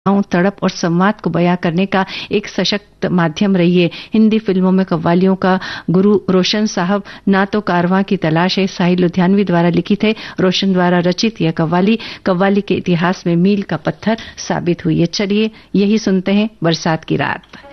तड़प और संवाद को बयां करने का एक सशक्त माध्यम रही है। हिंदी फिल्मों में कव्वालियों का गुरु रोशन साहब ना तो कारवां की तलाश है साहिल लुधियानवी द्वारा लिखित है। रोशन द्वारा रचित यह कव्वाली के इतिहास में मील का पत्थर साबित हुई है। चलिए यही सुनते हैं बरसात की रात।